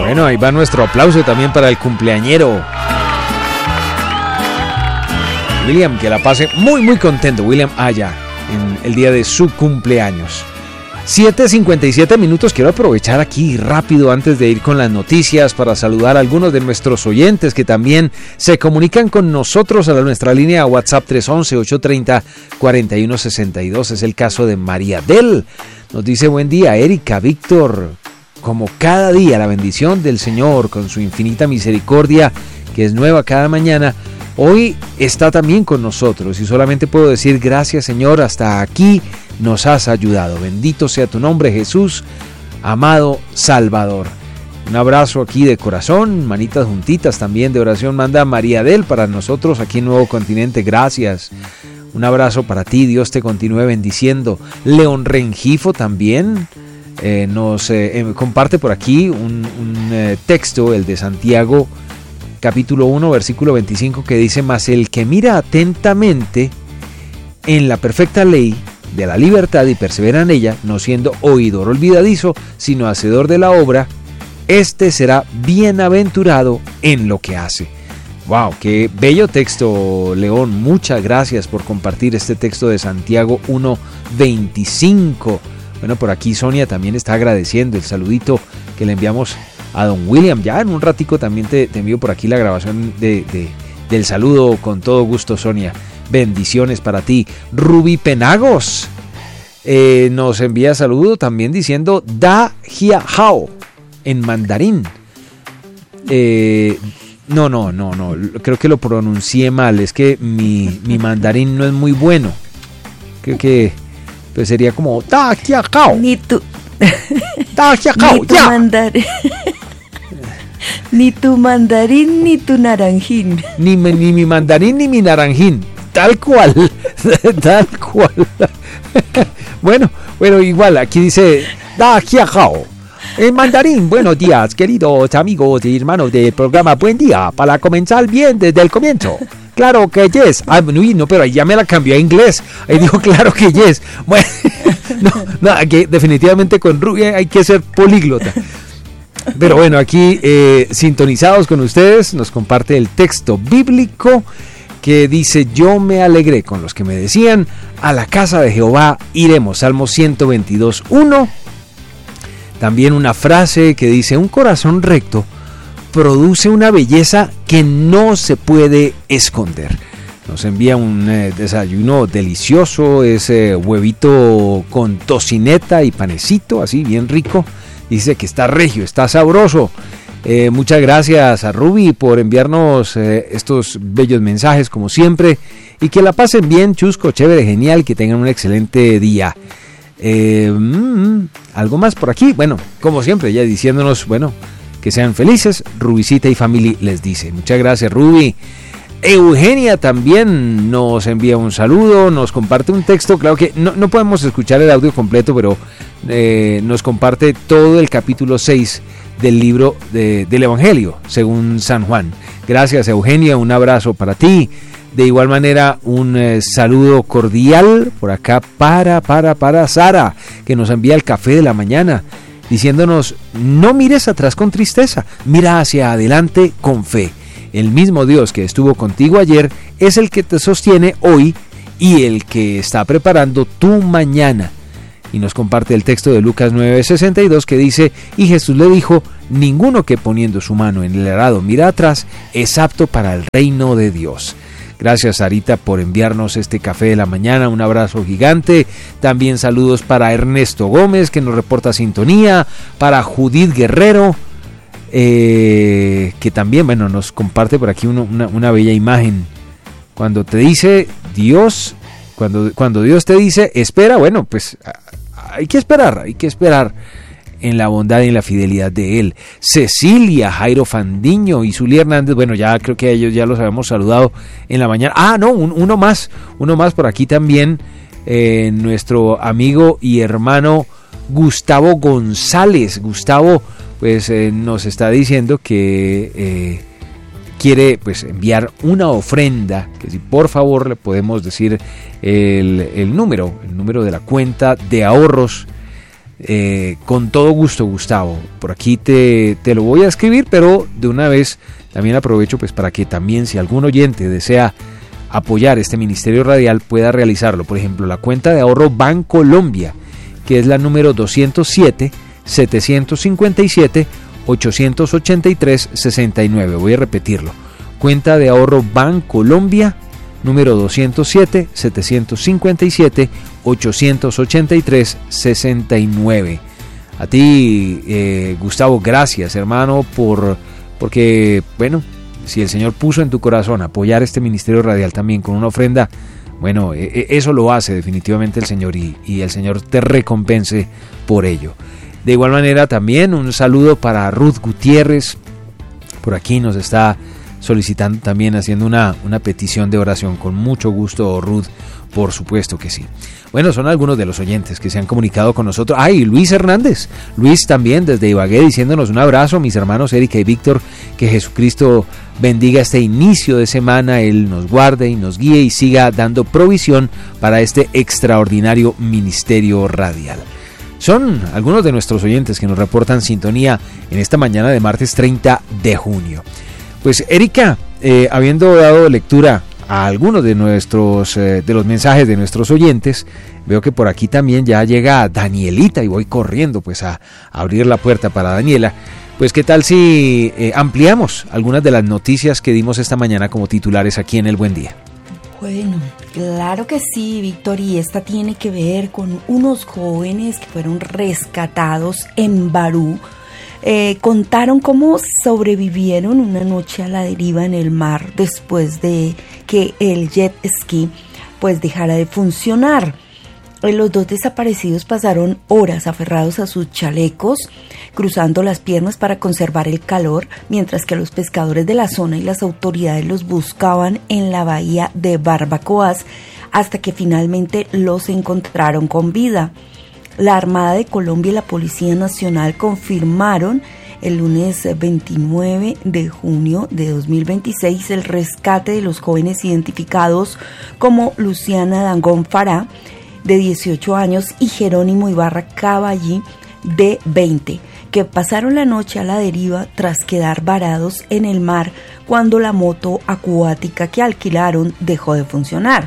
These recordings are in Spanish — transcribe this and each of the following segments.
Bueno, ahí va nuestro aplauso también para el cumpleañero William, que la pase muy muy contento William allá en el día de su cumpleaños. 7:57 minutos. Quiero aprovechar aquí rápido antes de ir con las noticias para saludar a algunos de nuestros oyentes que también se comunican con nosotros a nuestra línea WhatsApp 311-830-4162. Es el caso de María Del. Nos dice: buen día, Erika, Víctor. Como cada día, la bendición del Señor con su infinita misericordia, que es nueva cada mañana, hoy está también con nosotros. Y solamente puedo decir gracias, Señor, hasta aquí nos has ayudado. Bendito sea tu nombre, Jesús, amado Salvador. Un abrazo aquí de corazón, manitas juntitas también de oración manda María Del para nosotros aquí en Nuevo Continente. Gracias. Un abrazo para ti, Dios te continúe bendiciendo. León Rengifo también nos comparte por aquí un texto, el de Santiago, capítulo 1, versículo 25, que dice: mas el que mira atentamente en la perfecta ley de la libertad y persevera en ella, no siendo oidor olvidadizo, sino hacedor de la obra, este será bienaventurado en lo que hace. ¡Wow! ¡Qué bello texto, León! Muchas gracias por compartir este texto de Santiago 1:25. Bueno, por aquí Sonia también está agradeciendo el saludito que le enviamos a don William. Ya en un ratico también te envío por aquí la grabación del saludo con todo gusto, Sonia. Bendiciones para ti. Ruby Penagos nos envía saludo también diciendo Da Hia Hao en mandarín. No, creo que lo pronuncié mal. Es que mi mandarín no es muy bueno. Creo que pues sería como Da Hia Hao. Ni tu Da Hia Hao, ya. Ni tu mandarín ni tu naranjín. Ni mi mandarín ni mi naranjín. Tal cual. Tal cual. Bueno, igual, aquí dice Da Hia Hao. En mandarín, buenos días, queridos amigos y hermanos del programa. Buen día, para comenzar bien desde el comienzo. Claro que yes. No, pero ahí ya me la cambió a inglés. Ahí dijo claro que yes. Bueno, no, aquí definitivamente con Rubia hay que ser políglota. Pero bueno, aquí sintonizados con ustedes, nos comparte el texto bíblico que dice: yo me alegré con los que me decían, a la casa de Jehová iremos. Salmo 122:1. También una frase que dice: un corazón recto produce una belleza que no se puede esconder. Nos envía un desayuno delicioso, ese huevito con tocineta y panecito, así bien rico. Dice que está regio, está sabroso. Muchas gracias a Ruby por enviarnos estos bellos mensajes como siempre, y que la pasen bien, chusco, chévere, genial, que tengan un excelente día. Algo más por aquí, bueno, como siempre, ya diciéndonos, bueno, que sean felices. Rubicita y family les dice. Muchas gracias, Ruby. Eugenia también nos envía un saludo, nos comparte un texto. Claro que no podemos escuchar el audio completo, pero nos comparte todo el capítulo 6 del libro del Evangelio según San Juan. Gracias, Eugenia, un abrazo para ti. De igual manera, un saludo cordial por acá para Sara, que nos envía el café de la mañana, diciéndonos: no mires atrás con tristeza, mira hacia adelante con fe. El mismo Dios que estuvo contigo ayer es el que te sostiene hoy y el que está preparando tu mañana. Y nos comparte el texto de Lucas 9:62 que dice: y Jesús le dijo: ninguno que poniendo su mano en el arado mira atrás es apto para el reino de Dios. Gracias, Sarita, por enviarnos este café de la mañana. Un abrazo gigante. También saludos para Ernesto Gómez, que nos reporta sintonía. Para Judith Guerrero, que también, bueno, nos comparte por aquí una bella imagen. Cuando te dice Dios, cuando Dios te dice espera, bueno, pues hay que esperar en la bondad y en la fidelidad de Él. Cecilia, Jairo Fandiño y Zulia Hernández, bueno, ya creo que a ellos ya los habíamos saludado en la mañana. Uno más por aquí también, nuestro amigo y hermano Gustavo González. Gustavo, pues nos está diciendo que quiere pues enviar una ofrenda, que si por favor le podemos decir el número de la cuenta de ahorros con todo gusto, Gustavo. Por aquí te lo voy a escribir, pero de una vez también aprovecho pues para que también, si algún oyente desea apoyar este Ministerio Radial, pueda realizarlo. Por ejemplo, la cuenta de ahorro Bancolombia, que es la número 207-757-883-69. Voy a repetirlo. Cuenta de ahorro Bancolombia, número 207-757-883-69. A ti, Gustavo, gracias, hermano, porque, bueno, si el Señor puso en tu corazón apoyar este Ministerio Radial también con una ofrenda, bueno, eso lo hace definitivamente el Señor y el Señor te recompense por ello. De igual manera, también un saludo para Ruth Gutiérrez. Por aquí nos está solicitando también, haciendo una petición de oración. Con mucho gusto, Ruth, por supuesto que sí. Bueno, son algunos de los oyentes que se han comunicado con nosotros. ¡Ay, Luis Hernández! Luis también desde Ibagué diciéndonos un abrazo. Mis hermanos Erika y Víctor, que Jesucristo bendiga este inicio de semana, Él nos guarde y nos guíe y siga dando provisión para este extraordinario ministerio radial. Son algunos de nuestros oyentes que nos reportan sintonía en esta mañana de martes 30 de junio. Pues Erika, habiendo dado lectura a algunos de nuestros de los mensajes de nuestros oyentes, veo que por aquí también ya llega Danielita y voy corriendo pues a abrir la puerta para Daniela. Pues qué tal si ampliamos algunas de las noticias que dimos esta mañana como titulares aquí en El Buen Día. Bueno, claro que sí, Víctor, y esta tiene que ver con unos jóvenes que fueron rescatados en Barú. Contaron cómo sobrevivieron una noche a la deriva en el mar después de que el jet ski pues dejara de funcionar. Los dos desaparecidos pasaron horas aferrados a sus chalecos, cruzando las piernas para conservar el calor, mientras que los pescadores de la zona y las autoridades los buscaban en la bahía de Barbacoas hasta que finalmente los encontraron con vida. La Armada de Colombia y la Policía Nacional confirmaron el lunes 29 de junio de 2026 el rescate de los jóvenes identificados como Luciana Dangond Farah, de 18 años, y Jerónimo Ibarra Caballí, de 20, que pasaron la noche a la deriva tras quedar varados en el mar cuando la moto acuática que alquilaron dejó de funcionar.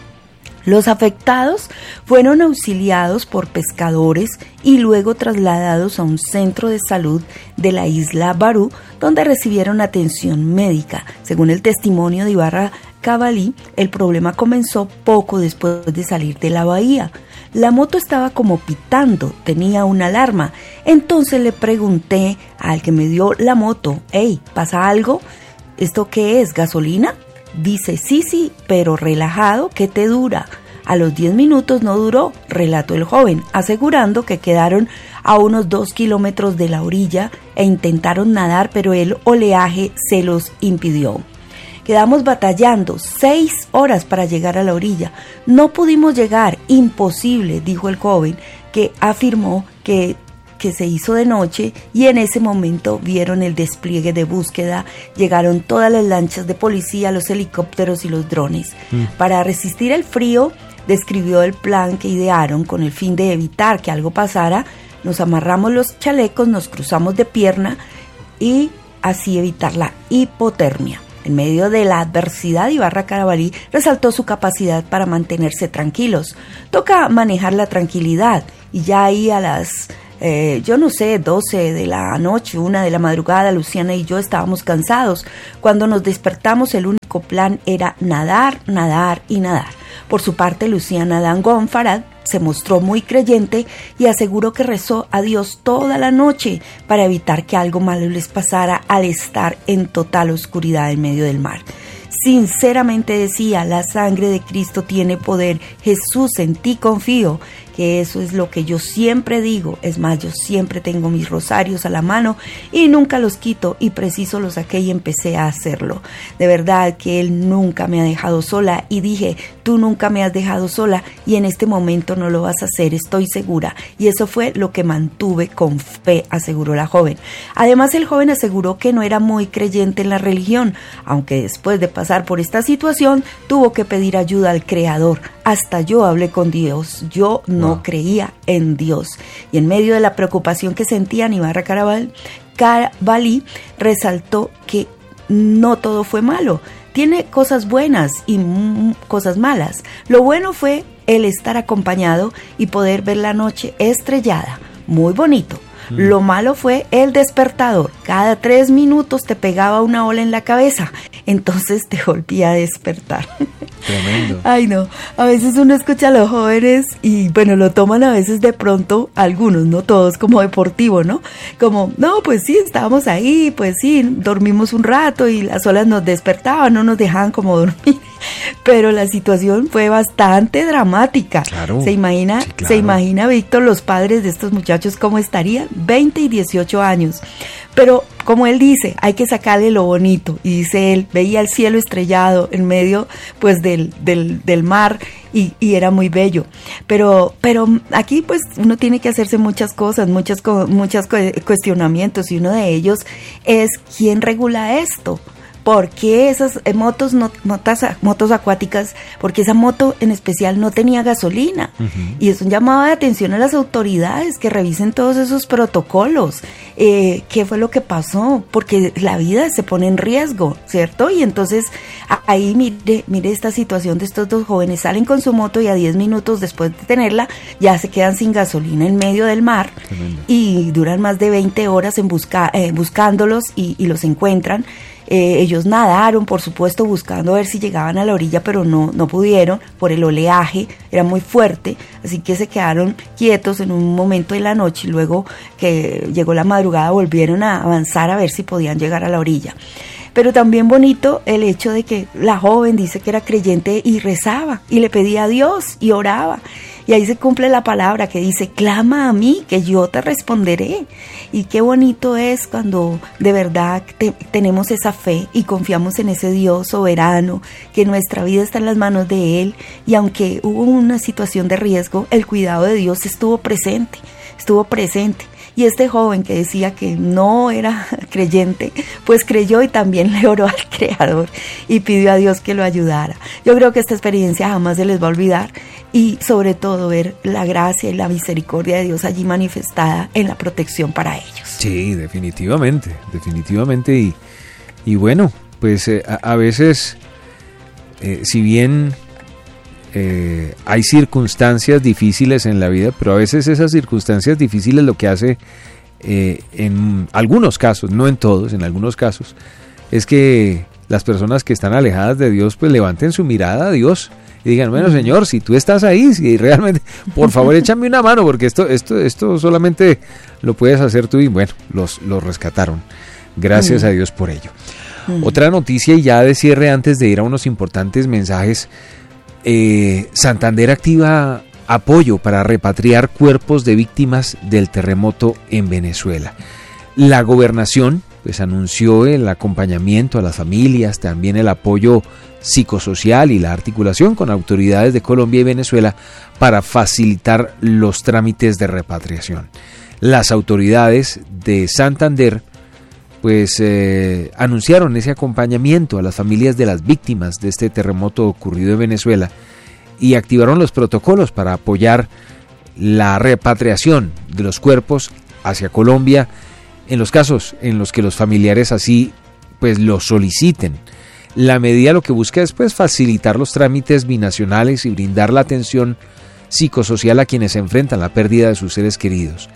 Los afectados fueron auxiliados por pescadores y luego trasladados a un centro de salud de la isla Barú, donde recibieron atención médica. Según el testimonio de Ibarra Caballí, el problema comenzó poco después de salir de la bahía. La moto estaba como pitando, tenía una alarma. Entonces le pregunté al que me dio la moto: «Hey, ¿pasa algo? ¿Esto qué es? ¿Gasolina?». Dice: sí, pero relajado, ¿qué te dura? A los 10 minutos no duró, relató el joven, asegurando que quedaron a unos 2 kilómetros de la orilla e intentaron nadar, pero el oleaje se los impidió. Quedamos batallando 6 horas para llegar a la orilla. No pudimos llegar, imposible, dijo el joven, que afirmó que se hizo de noche y en ese momento vieron el despliegue de búsqueda. Llegaron todas las lanchas de policía, los helicópteros y los drones. Para resistir el frío, describió el plan que idearon con el fin de evitar que algo pasara. Nos amarramos los chalecos, nos cruzamos de pierna y así evitar la hipotermia. En medio de la adversidad, Ibarra Caballí resaltó su capacidad para mantenerse tranquilos. Toca manejar la tranquilidad, y ya ahí a las 12 de la noche, 1 de la madrugada, Luciana y yo estábamos cansados. Cuando nos despertamos, el único plan era nadar, nadar y nadar. Por su parte, Luciana Dangond Farah se mostró muy creyente y aseguró que rezó a Dios toda la noche para evitar que algo malo les pasara al estar en total oscuridad en medio del mar. Sinceramente decía: la sangre de Cristo tiene poder. Jesús, en ti confío. Que eso es lo que yo siempre digo. Es más, yo siempre tengo mis rosarios a la mano y nunca los quito, y preciso los saqué y empecé a hacerlo. De verdad que Él nunca me ha dejado sola, y dije: tú nunca me has dejado sola y en este momento no lo vas a hacer, estoy segura. Y eso fue lo que mantuve con fe, aseguró la joven. Además, el joven aseguró que no era muy creyente en la religión, aunque después de pasar por esta situación tuvo que pedir ayuda al Creador. Hasta yo hablé con Dios, yo no no creía en Dios. Y en medio de la preocupación que sentía, Nibarra Carabalí resaltó que no todo fue malo. Tiene cosas buenas y cosas malas. Lo bueno fue el estar acompañado y poder ver la noche estrellada. Muy bonito. Lo malo fue el despertador. Cada 3 minutos te pegaba una ola en la cabeza. Entonces te volvía a despertar. Tremendo. Ay, no. A veces uno escucha a los jóvenes y, bueno, lo toman a veces de pronto, algunos, no todos, como deportivo, ¿no? Como, no, pues sí, estábamos ahí, pues sí, dormimos un rato y las olas nos despertaban, no nos dejaban como dormir. Pero la situación fue bastante dramática. Claro. ¿Se imagina, sí, claro. Se imagina, Víctor, los padres de estos muchachos cómo estarían? 20 y 18 años. Pero, como él dice, hay que sacarle lo bonito. Y dice él, veía el cielo estrellado en medio, pues, del mar y era muy bello. Pero aquí, pues, uno tiene que hacerse muchas cosas, muchos cuestionamientos. Y uno de ellos es, ¿quién regula esto? ¿Por qué esas motos acuáticas? Porque esa moto en especial no tenía gasolina. Uh-huh. Y es un llamado de atención a las autoridades que revisen todos esos protocolos. ¿Qué fue lo que pasó? Porque la vida se pone en riesgo, ¿cierto? Y entonces ahí mire esta situación de estos dos jóvenes. Salen con su moto y a 10 minutos después de tenerla ya se quedan sin gasolina en medio del mar. Tremendo. Y duran más de 20 horas buscándolos y los encuentran. Ellos nadaron, por supuesto, buscando a ver si llegaban a la orilla, pero no pudieron por el oleaje, era muy fuerte, así que se quedaron quietos en un momento de la noche y luego que llegó la madrugada volvieron a avanzar a ver si podían llegar a la orilla. Pero también bonito el hecho de que la joven dice que era creyente y rezaba y le pedía a Dios y oraba. Y ahí se cumple la palabra que dice, clama a mí que yo te responderé. Y qué bonito es cuando de verdad tenemos esa fe y confiamos en ese Dios soberano, que nuestra vida está en las manos de Él. Y aunque hubo una situación de riesgo, el cuidado de Dios estuvo presente. Y este joven que decía que no era creyente, pues creyó y también le oró al Creador y pidió a Dios que lo ayudara. Yo creo que esta experiencia jamás se les va a olvidar y sobre todo ver la gracia y la misericordia de Dios allí manifestada en la protección para ellos. Sí, definitivamente. Y bueno, pues a veces, si bien hay circunstancias difíciles en la vida, pero a veces esas circunstancias difíciles lo que hace en algunos casos, no en todos, en algunos casos, es que las personas que están alejadas de Dios pues levanten su mirada a Dios y digan, bueno, Señor, si tú estás ahí, si realmente, por favor échame una mano, porque esto solamente lo puedes hacer tú. Y bueno, los rescataron, gracias a Dios por ello. Otra noticia y ya de cierre antes de ir a unos importantes mensajes. Santander activa apoyo para repatriar cuerpos de víctimas del terremoto en Venezuela. La gobernación pues anunció el acompañamiento a las familias, también el apoyo psicosocial y la articulación con autoridades de Colombia y Venezuela para facilitar los trámites de repatriación. Las autoridades de Santander pues anunciaron ese acompañamiento a las familias de las víctimas de este terremoto ocurrido en Venezuela y activaron los protocolos para apoyar la repatriación de los cuerpos hacia Colombia en los casos en los que los familiares así pues lo soliciten. La medida lo que busca es pues facilitar los trámites binacionales y brindar la atención psicosocial a quienes enfrentan la pérdida de sus seres queridos.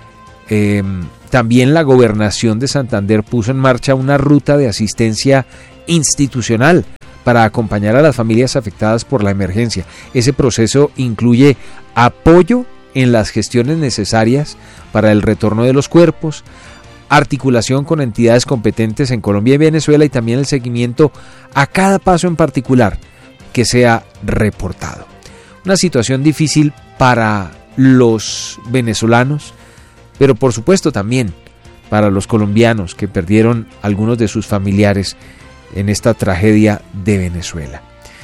También la gobernación de Santander puso en marcha una ruta de asistencia institucional para acompañar a las familias afectadas por la emergencia. Ese proceso incluye apoyo en las gestiones necesarias para el retorno de los cuerpos, articulación con entidades competentes en Colombia y Venezuela y también el seguimiento a cada paso en particular que sea reportado. Una situación difícil para los venezolanos, pero por supuesto también para los colombianos que perdieron algunos de sus familiares en esta tragedia de Venezuela.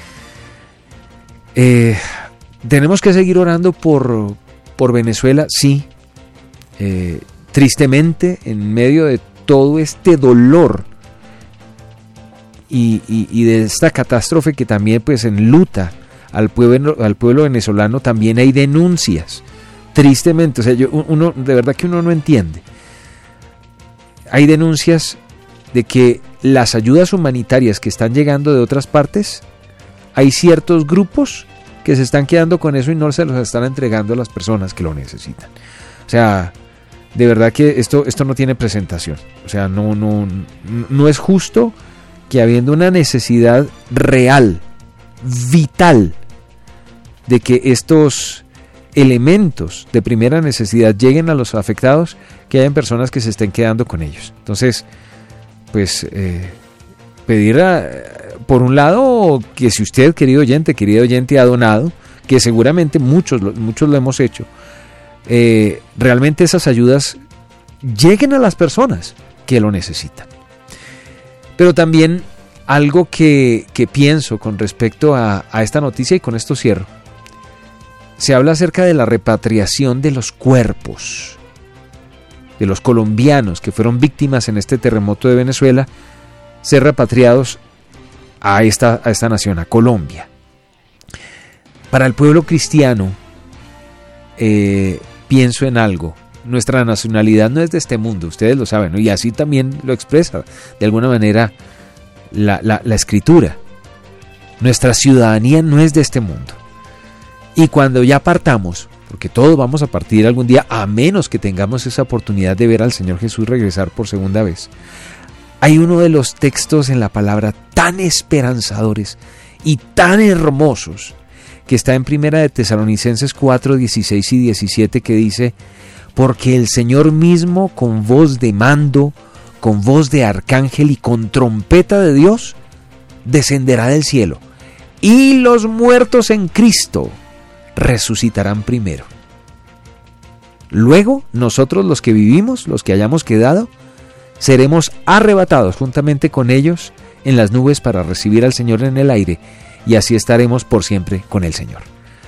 Tenemos que seguir orando por Venezuela, sí. Tristemente, en medio de todo este dolor y de esta catástrofe que también pues enluta al pueblo venezolano también hay denuncias, tristemente, o sea, de verdad que uno no entiende. Hay denuncias de que las ayudas humanitarias que están llegando de otras partes, hay ciertos grupos que se están quedando con eso y no se los están entregando a las personas que lo necesitan. O sea, de verdad que esto no tiene presentación. O sea, no es justo que habiendo una necesidad real, vital, de que estos elementos de primera necesidad lleguen a los afectados, que hayan personas que se estén quedando con ellos. Entonces, pues pedir por un lado que si usted, querido oyente, ha donado, que seguramente muchos lo hemos hecho, realmente esas ayudas lleguen a las personas que lo necesitan. Pero también algo que pienso con respecto a esta noticia, y con esto cierro, se habla acerca de la repatriación de los cuerpos de los colombianos que fueron víctimas en este terremoto de Venezuela, ser repatriados a esta nación, a Colombia. Para el pueblo cristiano, pienso en algo. Nuestra nacionalidad no es de este mundo, ustedes lo saben, ¿no? Y así también lo expresa de alguna manera la Escritura. Nuestra ciudadanía no es de este mundo. Y cuando ya partamos, porque todos vamos a partir algún día, a menos que tengamos esa oportunidad de ver al Señor Jesús regresar por segunda vez, hay uno de los textos en la palabra tan esperanzadores y tan hermosos, que está en Primera de Tesalonicenses 4, 16 y 17, que dice: porque el Señor mismo, con voz de mando, con voz de arcángel y con trompeta de Dios, descenderá del cielo, y los muertos en Cristo resucitarán primero. Luego, nosotros los que vivimos, los que hayamos quedado, seremos arrebatados juntamente con ellos en las nubes para recibir al Señor en el aire, y así estaremos por siempre con el Señor.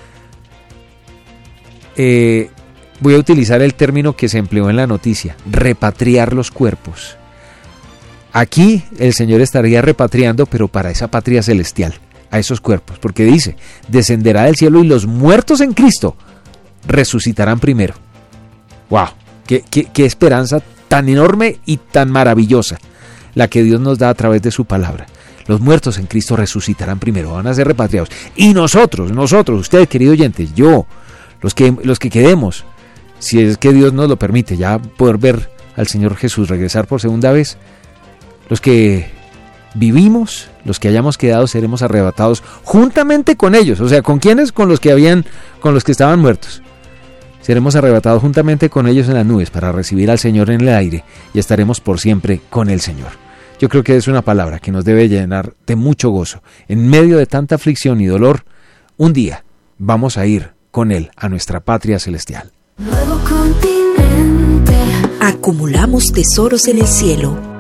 Voy a utilizar el término que se empleó en la noticia: repatriar los cuerpos. Aquí el Señor estaría repatriando, pero para esa patria celestial, a esos cuerpos, porque dice: descenderá del cielo y los muertos en Cristo resucitarán primero. ¡Wow! ¡Qué esperanza tan enorme y tan maravillosa la que Dios nos da a través de su palabra! Los muertos en Cristo resucitarán primero, van a ser repatriados. Y nosotros, usted, querido oyente, yo, los que quedemos, si es que Dios nos lo permite, ya poder ver al Señor Jesús regresar por segunda vez, los que vivimos, los que hayamos quedado, seremos arrebatados juntamente con ellos. O sea, ¿con quiénes? Con los que estaban muertos. Seremos arrebatados juntamente con ellos en las nubes para recibir al Señor en el aire, y estaremos por siempre con el Señor. Yo creo que es una palabra que nos debe llenar de mucho gozo. En medio de tanta aflicción y dolor, un día vamos a ir con Él a nuestra patria celestial. Nuevo Continente. Acumulamos tesoros en el cielo.